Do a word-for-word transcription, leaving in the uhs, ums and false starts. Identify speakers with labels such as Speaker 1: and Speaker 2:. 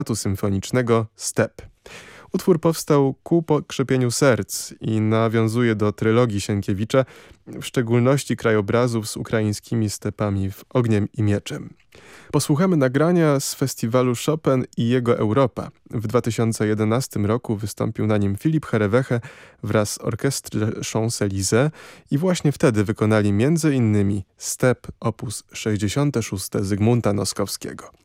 Speaker 1: symfonicznego Step. Utwór powstał ku pokrzepieniu serc i nawiązuje do trylogii Sienkiewicza, w szczególności krajobrazów z ukraińskimi stepami w Ogniem i Mieczem. Posłuchamy nagrania z festiwalu Chopin i jego Europa. W dwa tysiące jedenastym roku wystąpił na nim Filip Hereweche wraz z Orchestrą Champs-Élysées i właśnie wtedy wykonali między innymi Step op. sześćdziesiąt sześć Zygmunta Noskowskiego.